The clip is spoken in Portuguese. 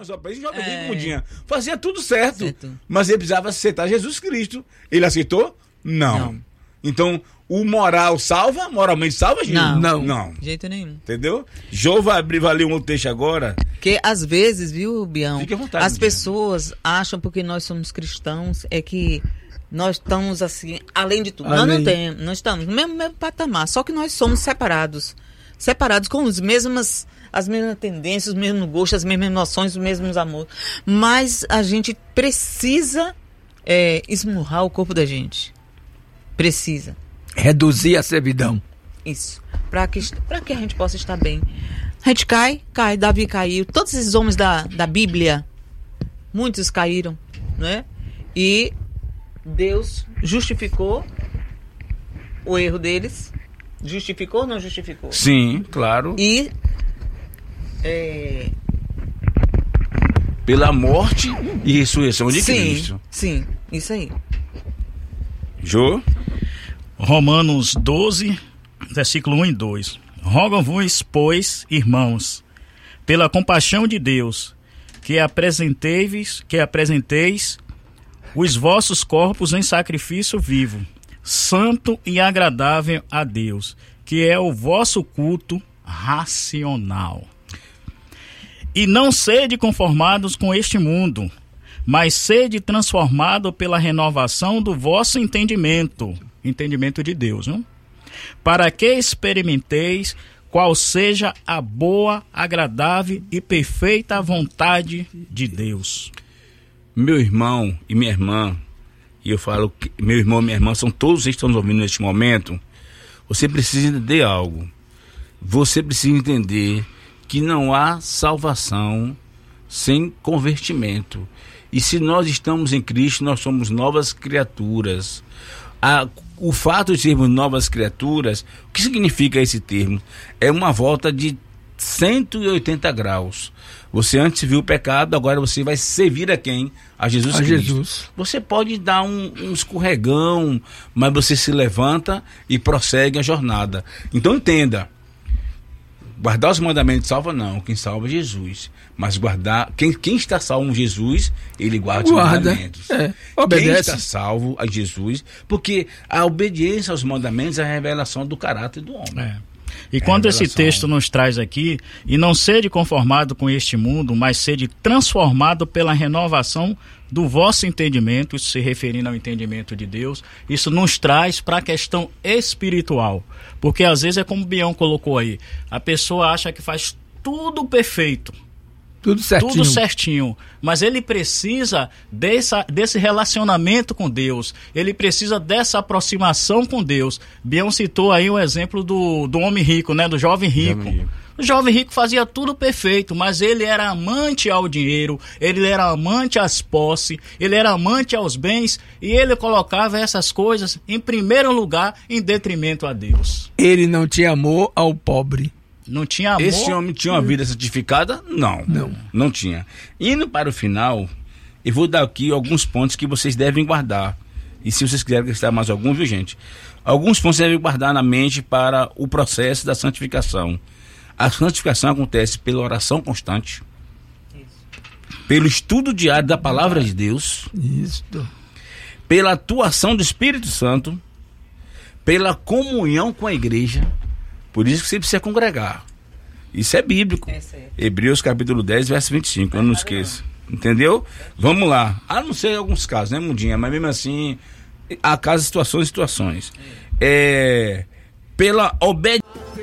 só para isso, jovem rico, Mudinha. Fazia tudo certo. Mas ele precisava aceitar Jesus Cristo. Ele aceitou? Não. Então, o moral salva? Moralmente salva, Gil? Não. De jeito nenhum. Entendeu? Jô vai ler um outro texto agora. Porque às vezes, viu, Bião? Fique à vontade, as pessoas acham, porque nós somos cristãos, é que nós estamos assim, além de tudo. Nós não temos, nós estamos no mesmo patamar, só que nós somos separados. Separados com as mesmas tendências, os mesmos gostos, as mesmas emoções, os mesmos amores. Mas a gente precisa esmurrar o corpo da gente. Precisa. Reduzir a servidão. Isso. Para que a gente possa estar bem. A gente cai, Davi caiu. Todos esses homens da Bíblia, muitos caíram, né? E Deus justificou o erro deles. Justificou ou não justificou? Sim, claro. E pela morte e ressurreição de Cristo. Sim, isso aí. Jô? Romanos 12, versículo 1 e 2. Rogo-vos, pois, irmãos, pela compaixão de Deus, que apresenteis os vossos corpos em sacrifício vivo, santo e agradável a Deus, que é o vosso culto racional. E não sede conformados com este mundo, mas sede transformado pela renovação do vosso entendimento de Deus, não? Para que experimenteis qual seja a boa, agradável e perfeita vontade de Deus. Meu irmão e minha irmã, e eu falo que meu irmão e minha irmã são todos que estão nos ouvindo neste momento, você precisa entender algo. Você precisa entender que não há salvação sem convertimento. E se nós estamos em Cristo, nós somos novas criaturas. O fato de sermos novas criaturas, o que significa esse termo? É uma volta de 180 graus. Você antes viu o pecado, agora você vai servir a quem? A Jesus Cristo. Você pode dar um escorregão, mas você se levanta e prossegue a jornada. Então entenda, guardar os mandamentos salva não, quem salva é Jesus. Mas guardar, quem está salvo em Jesus, ele guarda os mandamentos. Quem está salvo a Jesus, porque a obediência aos mandamentos é a revelação do caráter do homem. E quando esse texto nos traz aqui, e não sede conformado com este mundo, mas sede transformado pela renovação do vosso entendimento, se referindo ao entendimento de Deus, isso nos traz para a questão espiritual. Porque às vezes é como o Bião colocou aí, a pessoa acha que faz tudo perfeito, tudo certinho, mas ele precisa desse relacionamento com Deus, ele precisa dessa aproximação com Deus. Bião citou aí o exemplo do homem rico, né? Do jovem rico. O jovem rico fazia tudo perfeito, mas ele era amante ao dinheiro, ele era amante às posses, ele era amante aos bens, e ele colocava essas coisas em primeiro lugar em detrimento a Deus. Ele não tinha amor ao pobre. Não tinha amor. Esse homem tinha uma vida santificada? Não tinha. Indo para o final, eu vou dar aqui alguns pontos que vocês devem guardar. E se vocês quiserem acrescentar mais algum, viu, gente? Alguns pontos devem guardar na mente para o processo da santificação. A santificação acontece pela oração constante, pelo estudo diário da palavra de Deus, pela atuação do Espírito Santo, pela comunhão com a igreja. Por isso que você precisa congregar. Isso é bíblico. Hebreus capítulo 10, verso 25. Eu não esqueço. Entendeu? Vamos lá. A não ser alguns casos, né, Mundinha? Mas mesmo assim, há casos, situações. Pela obediência.